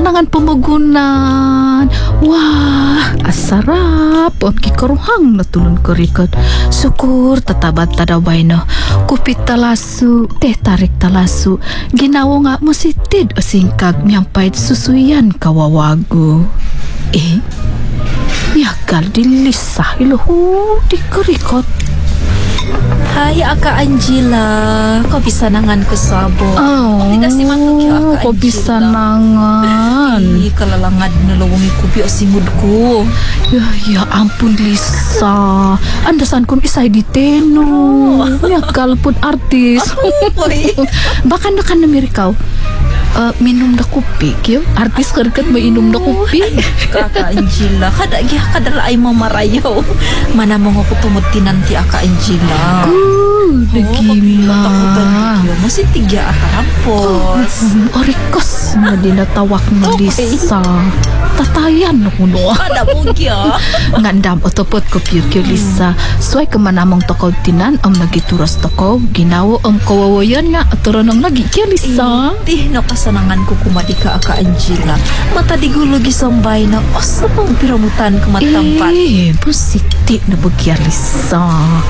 nangan pamagunan. Wah, asarap. Ang kikaruhang natulon ko rikot. Syukur tatabat tadaway no. Kupit talasu, teh tarik talasu. Ginawa nga mo si Tid o singkag miyampait susuyan kawawago. Yagal dilisah iluhu di kerikot. Hai Aka Angela, kau bisa nangan ke Sabo? Tidak si mantuk ya Aka kok bisa Angela. nangan. Kalalangan nalawungi ku biok simudku. Ya ampun Lisa, andasan kun isay di teno. Yagal pun artis. Bahkan nakan namiri kau. Minum da kopi kyo artis kerket mainum da kopi. Kakak Angela kadala ay mamarayaw mana mo ko tumuti nanti Aka Angela. Degima masih tiga atampos. Orikos madina tawak na Lisa. Tatayan no kuno. Ada bugya. Ngandam otopot ko kyo Lisa. Suai kemana mong toko tinan am nagituras toko ginawo ang kawawayan nga aturon ang lagi kyo Lisa. Tih na pasanangan ko kumadi ka Aka Angela. Mata di gulo gisambay na asa pang piramutan kumatampat. Positif na bagya Lisa.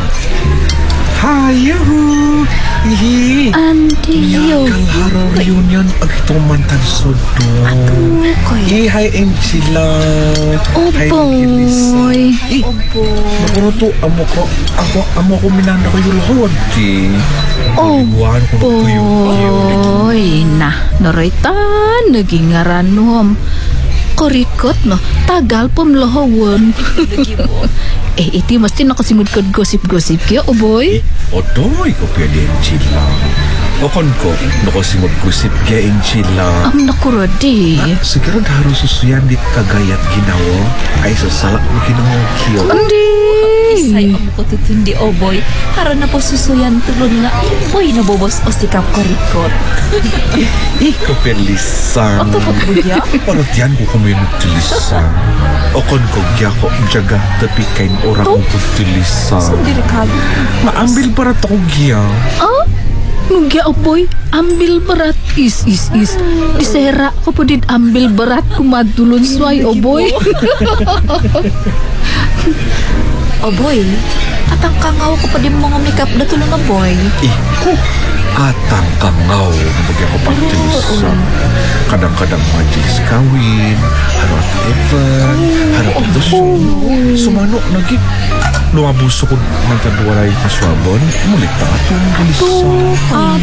Hayahu Ihi Andiyo Kang haro reunion Agito mantan sodo Hi Angela Oboy Nakuno to Amo ko minanda ko yung lahod Oboy Nah Noraitan Naging ngaranom Korikot no Tagal pamlahawon iti mesti nakasimud kod gosip-gosip kaya oboy. Odoy ko pwede Angela Okon ko nakasimud gosip kaya Angela Am nakuradi Sigurad harus susuyan dit kagayat ginawa Ay sasalak mo kinamukyo Andi Isay ang ko tutundi oboy. Karon na po susuyan tulon nga boy na bobos o sikap korikot. Iko perlisan Oto po bugya. Parutian ko kuminut tulisan Okon ko kya ko jaga tapi kain orang ko tulisan Sundiri ka. Maambil berat ako kya Nugya oboy ambil berat is disera ko po din ambil berat kumadulon suay oboy. Oboy, atang kangaw ko pa din mga makeup na tulong na boy. Atang kangaw Bagay ko pang tulisan Kadang-kadang majlis kawin Harap event Harap dasyon Sumano naging Lumabuso ko Magkaduwaray kaswabon Mulit na atong tulisan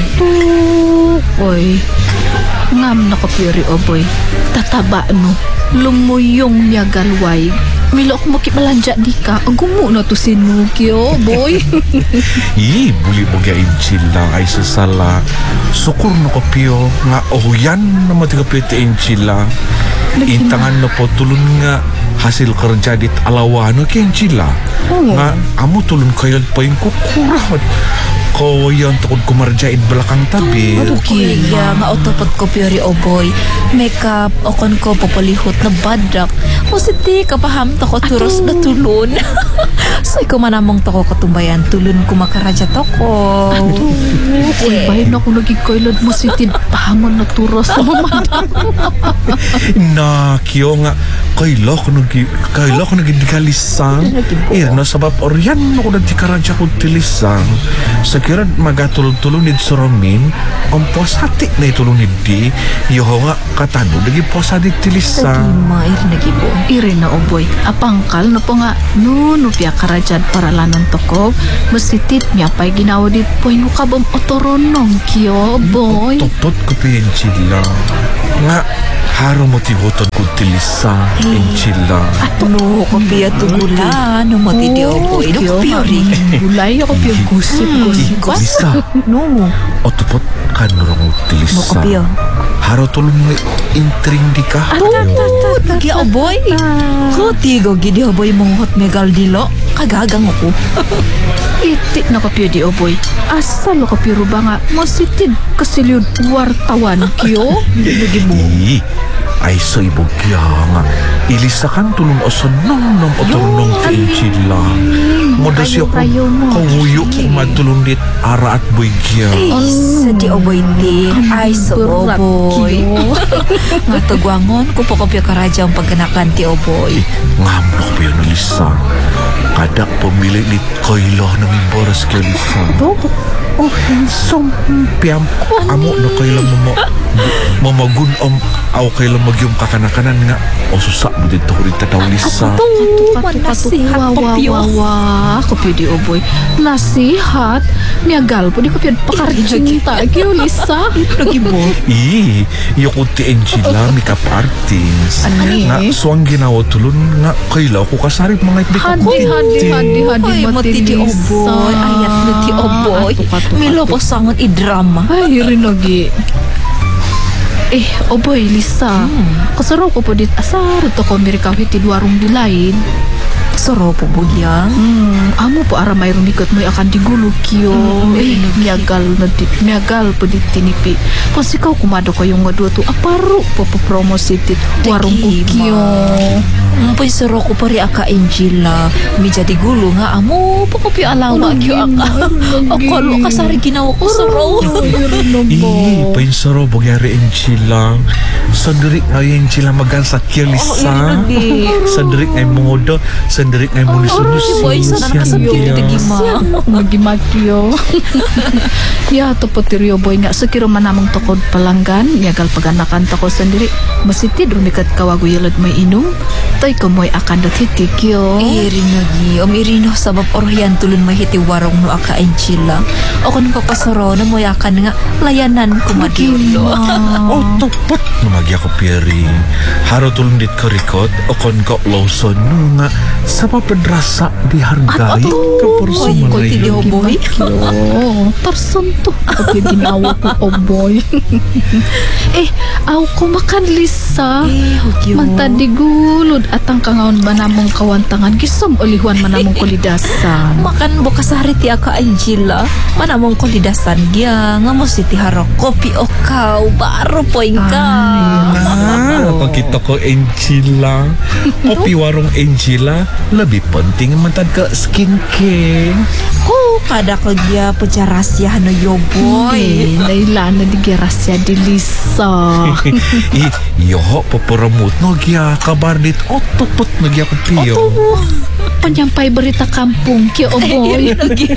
Oy ngam na kapiri oboy tataba no lumuyong niya galway milok mo kibalanja di ka ang gumo na to sinukyo boy. Buli mo kaya Angela ay sasala Sukur na kopyo Nga yan na matigapit Angela Intangan na po tulun nga Hasil kerja dit alawano kaya Angela Nga amo tulun kayag pa yung kukurat Ko yan takod kumarjain belakang tabi Kaya nga otopot ko piyori oboy. Makeup okon ko papalihot na badak. Positi kapaham to ko turos na tulun. Say ko manamong to ko katumbayan tulun ko makaraja to ko. Oy bahin ako naging kailad mo sitid pahamon na turos sa mamanda. Na kiyo nga Kaila ko nagidikalisang na sabab oryan ako nagtikaraja ko tilisang Sa kirad magatulog-tulunid sa ramin Ang puas hati na itulunid di Yoho nga katano naging puas hati tilisang Mair nagibo. Iri na oboy apangkal na po nga nupya karajad para lanon toko masitit miya pa'y ginawa dit po yung kabam otoronong kiyo boy. Topot ko pa Angela Nga haro mo tihoton ko tilisang Angela No, ko piya tugulan. No, matiti oboy. No, piyori. Gulay ako piyo gusip. Lisa No. Otopot kanurang No, tilisang ko piya. Haro tulong nga intring di ka Kaya oboy. Ko tigo gidi oboy mong hot megal dilo. Kagagang ako. Itik na kapiyo di oboy. Asal ko piyo ba nga masitit kasilyod wartawan kiyo. Ih, Ay sa ibogya nga ilisakan tulong osanong ng otornong ti Inchila. Moda siya ko Kayo mo. kawuyo matulong dit ara at bugya. Ay, sa di oboy ti. Ay, sa berat, oboy. Kyo. Nga tagwangon, kupakopya ka radya ang pagkanakan ti oboy. Ngamno ko yun, Lisa. Kadak pumili ni Kayla ng imbaras kay Lisa. Oh, handsome. Piyam ko. Amo na Kayla mamagun aw Kayla magyong kakanakanan nga. O susa mo dito ko rin tataw, Lisa. Nasihat pa piyo. Wawa, kopyo di oboy. Nasihat. Miagal po, di kopyo pakarcinta. Kyo, Lisa. Lagi mo. Iyo ko ti Angela, makeup artist. Ani? Nga, suwang ginawa tulun nga Kayla ko kasarip mga ipdi ko Hadi, Ay, mati ti oboy. Ayat na ti oboy. Milo ko sangon i-drama. Ay, rinagi. Oboy, Lisa. Kasaraw ko po dit asar. Ito ko mirikaw hiti warung dilain. Soro po bugyang. Amo po ara may rumikot mo akan digulo Kyo. Miagal po dit tinipi. Kung sikaw kumado ko yung madua to aparo po promosit warung ko Kyo. Mpoy soro ko pari aka Angela. Medya di gulo nga amo. Pakopi alawa kyo aka. Ako alo kasari ginawa ko soro. Painsaro, bugyari Angela. Sandirik nga yung Angela magansa kya Lisa. Sandirik nga yung mongodo. Sandirik nga yung munisunusin. Boy, sana nakasabili di gima. Magimakyo. Ya, to po tiryo boy nga. So, kiro manamang tokod palanggan. Miagal paganakan tako sandiri. Masitid, rumikat kawaguyalad may inum. Toy ko mo'y akan datitikyo. Irin lagi. Irino sabab oryan tulun mahiti warong no aka Angela. O kung papasaro na mo yakan nga layanan kumadilo. Oh, tupat. Namagya ko peri. Haro tulong dit karikot. O kon ko lawson nga sa papadrasa di hargay. Kapurso Oy, man konti di ay oboy. Tarsan to. Kapag ginawa ko, oboy. Aw ko makan Lisa. Hugyo. Mantadigulod at ang kangaon manamong kawantangan. Gisom ulihuan manamong kulidasan. Makan bukas hari ti aka Angela. Manamong kolidasan gya. Nga mo si ti harok kopi o kaw. Baro po ka. Pagkita ko Angela. Kopi warong Angela. Labi penting mantad ka skincare. Kada ko gya po rasya no yoboy. Nailan na di gerasya di Lisa. Yoho paparamot no gya kabardit otopot no gya ko piyo. Panyampay berita kampung kyo oboy.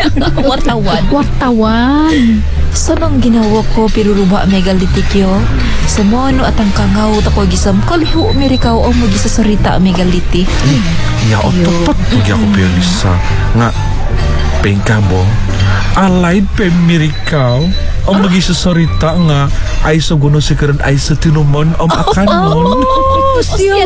Wartawan. So nang ginawa ko piruruba megalitikyo. Sa mono at ang kangaw tako gisam kalihu Amerikaw o magisasarita megaliti. Ya otopot no gya ko piyo Lisa. Nga pengkabo alaid pemirikaw ang magisasorita nga ay sa guno si karon ay sa tinumon ang akanon. Siyaw.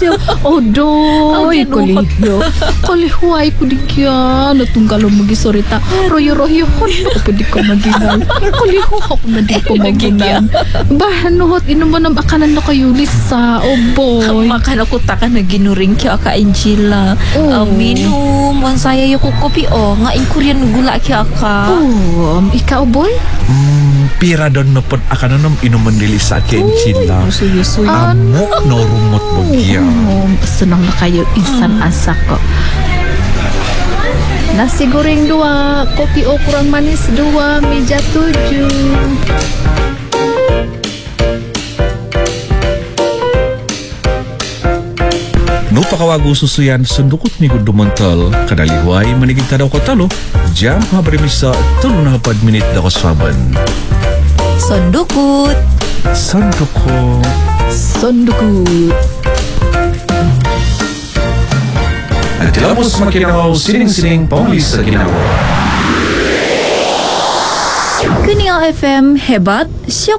Odoy, kalihuay ko di kya. Natunggalo magisorita. Royo-royo hon ako pa di ko maginal. Kalihu ako na di ko maginal. Bahanuhot, inuman ang akanan na kayo Lisa. Oh boy. Makan ako takan na ginuring kya ka Angela. Minum wansaya yung kukopi o nga inkuryan gula kya ka. Ikaw boy? Pira doon na pod akanon inuman nili sa Angela. Suyo. Amo no rumot bagya. Senang na kayo insan asak ko. Nasi goreng 2, kopi o kurang manis 2, meja 7. No pakawago susuyan sundukot ni Gudumantal kadaliway maniging tadaw ko talo jam habremisa 3 minit da kaswaban. Sondukut. Sandukot. At tilapos makinaw sining-sining panglis sa ginawa. Kuninga FM hebat, syok